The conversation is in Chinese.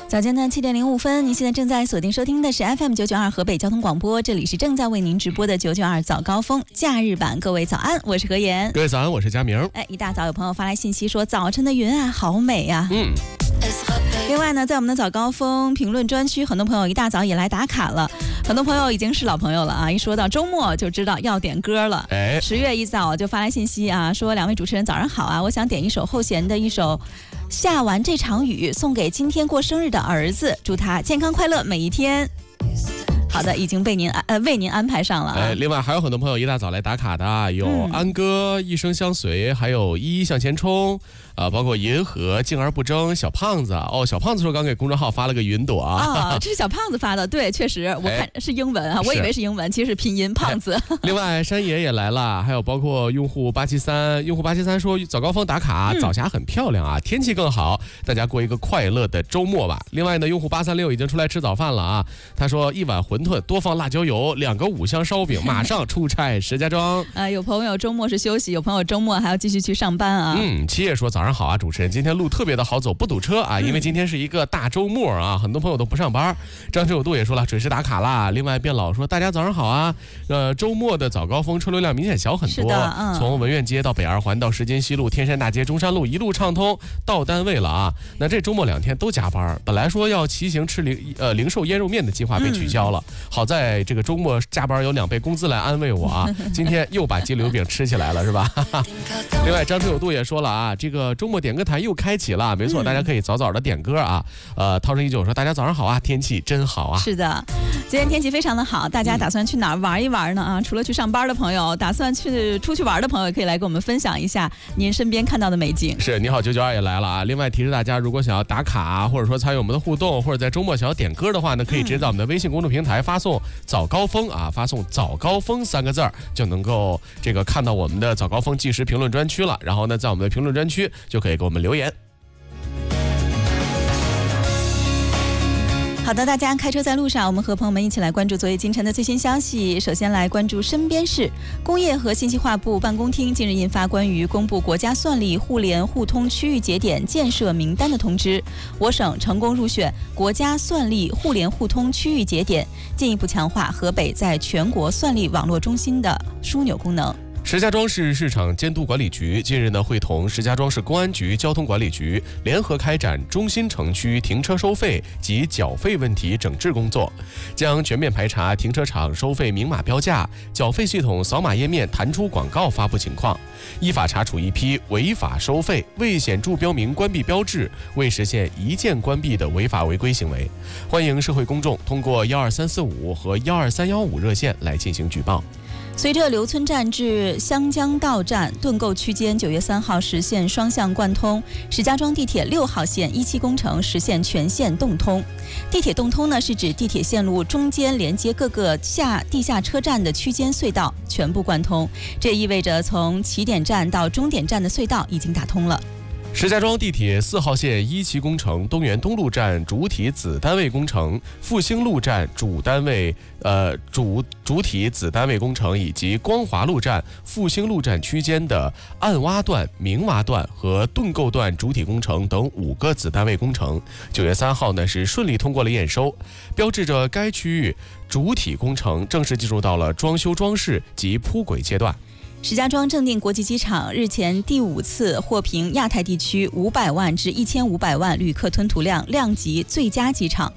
早间的7:05，您现在正在锁定收听的是 FM992 河北交通广播，这里是正在为您直播的992早高峰假日版。各位早安，我是何言。 各位早安，我是佳明。 一大早有朋友发来信息说，早晨的云啊，好美啊。另外呢，在我们的早高峰评论专区，很多朋友一大早也来打卡了。很多朋友已经是老朋友了啊，一说到周末就知道要点歌了。10月一早就发来信息啊，说两位主持人早上好啊，我想点一首后弦的一首下完这场雨，送给今天过生日的儿子，祝他健康快乐每一天。好的，已经被为您安排上了。 另外还有很多朋友一大早来打卡的，有安哥、一生相随，还有一向前冲，包括银河、静而不争、小胖子。小胖子说刚给公众号发了个云朵啊。 这是小胖子发的，对，确实我看是英文啊，我以为是英文，其实是拼音胖子。 另外山爷也来了，还有包括用户873说早高峰打卡，早霞很漂亮啊，天气更好，大家过一个快乐的周末吧。另外呢，用户836已经出来吃早饭了啊，他说一碗馄饨多放辣椒油，2个5香烧饼，马上出差石家庄。 有朋友周末是休息，有朋友周末还要继续去上班啊。 七爷说早上好啊，主持人，今天路特别的好走，不堵车啊，因为今天是一个大周末啊，很多朋友都不上班。张弛有度也说了准时打卡啦。另外变老说大家早上好啊，周末的早高峰车流量明显小很多，从文苑街到北二环到石金西路、天山大街、中山路一路畅通到单位了啊。那这周末2天都加班，本来说要骑行吃零售腌肉面的计划被取消了。好在这个周末加班有2倍工资来安慰我啊，今天又把鸡柳饼吃起来了是吧？另外张弛有度也说了啊，这个周末点歌台又开启了，没错，大家可以早早的点歌啊。涛声19说大家早上好啊，天气真好啊。 是的，今天天气非常的好，大家打算去哪儿玩一玩呢啊？除了去上班的朋友，打算出去玩的朋友也可以来跟我们分享一下您身边看到的美景。 是，你好992也来了啊。另外提示大家，如果想要打卡或者说参与我们的互动，或者在周末想要点歌的话呢，可以直接在我们的微信公众平台发送早高峰啊，发送早高峰3个字就能够看到我们的早高峰即时评论专区了。然后呢，在我们的评论专区就可以给我们留言。 好的，大家开车在路上，我们和朋友们一起来关注昨夜今晨的最新消息。首先来关注身边事，工业和信息化部办公厅近日印发关于公布国家算力互联互通区域节点建设名单的通知，我省成功入选国家算力互联互通区域节点，进一步强化河北在全国算力网络中心的枢纽功能。 石家庄市市场监督管理局近日呢，会同石家庄市公安局交通管理局联合开展中心城区停车收费及缴费问题整治工作，将全面排查停车场收费明码标价、缴费系统扫码页面弹出广告发布情况，依法查处一批违法收费、未显著标明关闭标志、未实现一键关闭的违法违规行为。欢迎社会公众通过12345和12315热线来进行举报。 随着刘村站至湘江道站盾构区间9月3号实现双向贯通，石家庄地铁6号线1期工程实现全线动通。地铁动通呢，是指地铁线路中间连接各个地下车站的区间隧道全部贯通，这意味着从起点站到终点站的隧道已经打通了。 石家庄地铁4号线1期工程东园东路站主体子单位工程、复兴路站主体子单位工程以及光华路站、复兴路站区间的暗挖段、明挖段和盾构段主体工程等5个子单位工程，9月3号呢是顺利通过了验收，标志着该区域主体工程正式进入到了装修装饰及铺轨阶段。 石家庄正定国际机场日前第5次获评亚太地区500万至1500万旅客吞吐量量级最佳机场。